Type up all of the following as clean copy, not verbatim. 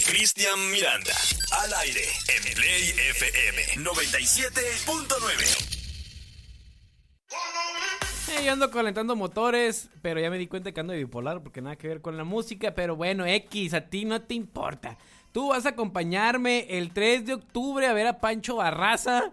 Cristian Miranda, al aire, en Play FM 97.9. Yo ando calentando motores, pero ya me di cuenta que ando bipolar porque nada que ver con la música. Pero bueno, X, a ti no te importa. Tú vas a acompañarme el 3 de octubre a ver a Pancho Barraza.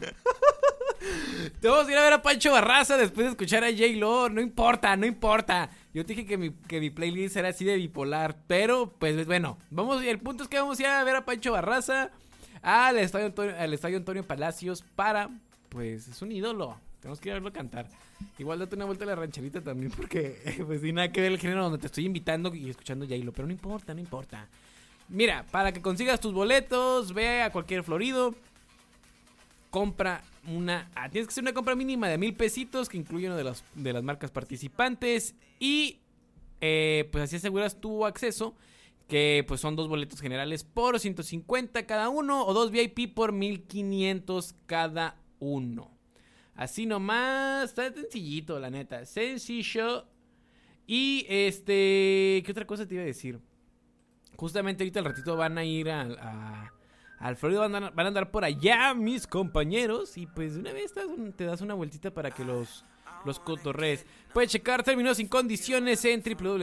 Te vamos a ir a ver a Pancho Barraza después de escuchar a J-Lo. No importa, no importa. Yo te dije que mi playlist era así de bipolar. Pero, pues bueno, el punto es que vamos a ir a ver a Pancho Barraza al estadio Antonio Palacios para, pues, es un ídolo. Tenemos que ir a verlo cantar. Igual date una vuelta a la rancherita también porque, pues, sin nada que ver el género donde te estoy invitando y escuchando J-Lo. Pero no importa, no importa. Mira, para que consigas tus boletos, ve a cualquier Florido. Compra tienes que hacer una compra mínima de 1,000 pesitos que incluye una de las marcas participantes. Y pues así aseguras tu acceso, que pues son 2 boletos generales por 150 cada uno, o 2 VIP por 1,500 cada uno. Así nomás, está sencillito, la neta, sencillo. Y ¿qué otra cosa te iba a decir? Justamente ahorita al ratito van a ir al Florido, van a andar por allá mis compañeros. Y pues de una vez te das una vueltita para que los cotorrees. Puedes checar términos y condiciones en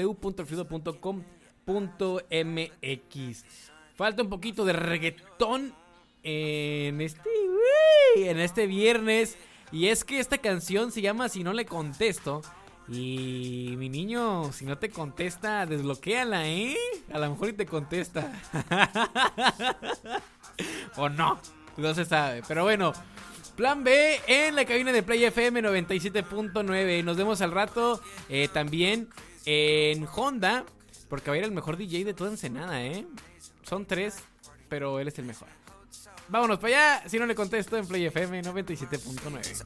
www.elflorido.com.mx. Falta un poquito de reggaetón en este viernes. Y es que esta canción se llama Si no le contesto. Y mi niño, si no te contesta, desbloquéala, ¿eh? A lo mejor y te contesta. O no se sabe. Pero bueno, plan B en la cabina de Play FM 97.9. Nos vemos al rato. También en Honda, porque va a ir el mejor DJ de toda Ensenada, ¿eh? Son 3, pero él es el mejor. Vámonos para allá. Si no le contesto en Play FM 97.9.